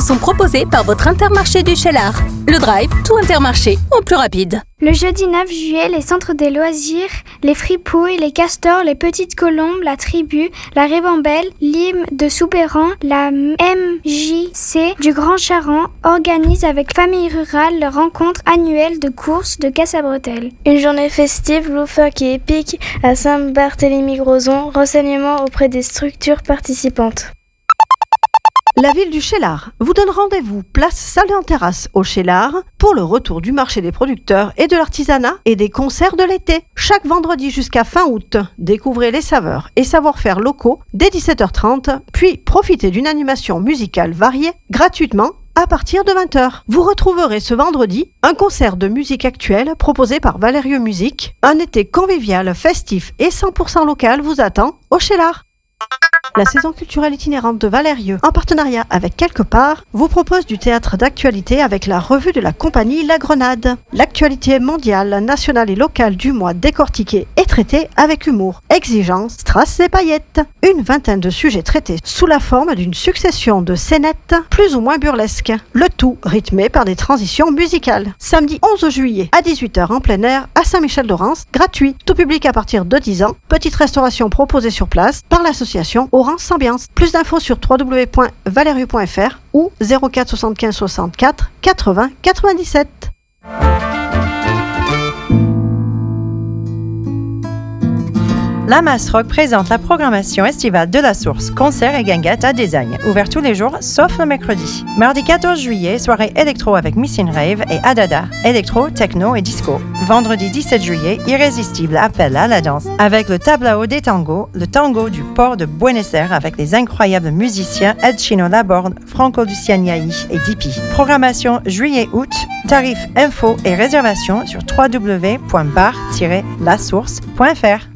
sont proposés par votre Intermarché du Cheylard. Le Drive, tout Intermarché, en plus rapide. Le jeudi 9 juillet, les centres des loisirs, les fripouilles, les castors, les petites colombes, la tribu, la ribambelle, l'hymne de Soubéran, la MJC du Grand Charent organisent avec Famille Rurale leur rencontre annuelle de course de casse à bretelles. Une journée festive, loufoque et épique à Saint-Barthélemy-Grozon. Renseignements auprès des structures participantes. La ville du Cheylard vous donne rendez-vous place Salle en Terrasse au Cheylard pour le retour du marché des producteurs et de l'artisanat et des concerts de l'été. Chaque vendredi jusqu'à fin août, découvrez les saveurs et savoir-faire locaux dès 17h30, puis profitez d'une animation musicale variée gratuitement à partir de 20h. Vous retrouverez ce vendredi un concert de musique actuelle proposé par Valérieux Musique. Un été convivial, festif et 100% local vous attend au Cheylard. La saison culturelle itinérante de Valérieux, en partenariat avec Quelque part, vous propose du théâtre d'actualité avec la revue de la compagnie La Grenade. L'actualité mondiale, nationale et locale du mois décortiquée et traitée avec humour, exigence, strass et paillettes. Une vingtaine de sujets traités sous la forme d'une succession de scénettes plus ou moins burlesques. Le tout rythmé par des transitions musicales. Samedi 11 juillet à 18h en plein air à Saint-Michel-d'Orance, gratuit. Tout public à partir de 10 ans. Petite restauration proposée sur place par l'association Orange Ambiance. Plus d'infos sur www.valerieux.fr ou 04 75 64 80 97. La Masse Rock présente la programmation estivale de la Source, concerts et guinguettes à Désagne, ouvert tous les jours sauf le mercredi. Mardi 14 juillet, soirée électro avec Missing Rave et Adada, électro, techno et disco. Vendredi 17 juillet, irrésistible appel à la danse avec le Tablao des tangos, le tango du port de Buenos Aires avec les incroyables musiciens Ed Chino Laborde, Franco Lucianiai et Dipi. Programmation juillet-août, tarifs, infos et réservations sur www.bar-lasource.fr.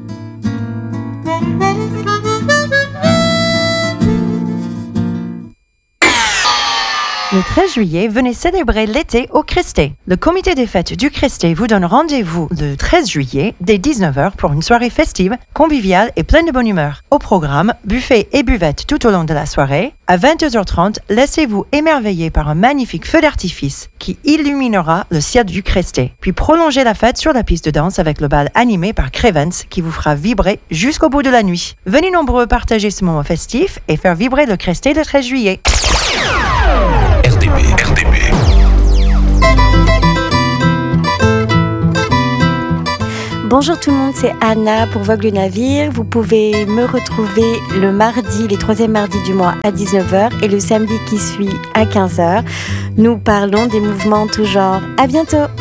Le 13 juillet, venez célébrer l'été au Christé. Le comité des fêtes du Christé vous donne rendez-vous le 13 juillet dès 19h pour une soirée festive, conviviale et pleine de bonne humeur. Au programme, buffet et buvette tout au long de la soirée. À 22h30, laissez-vous émerveiller par un magnifique feu d'artifice qui illuminera le ciel du Christé. Puis prolongez la fête sur la piste de danse avec le bal animé par Crevens qui vous fera vibrer jusqu'au bout de la nuit. Venez nombreux partager ce moment festif et faire vibrer le Christé le 13 juillet. RDB. Bonjour tout le monde, c'est Anna pour Vogue le Navire. Vous pouvez me retrouver le mardi, les troisièmes mardis du mois à 19h et le samedi qui suit à 15h. Nous parlons des mouvements en tout genre. À bientôt!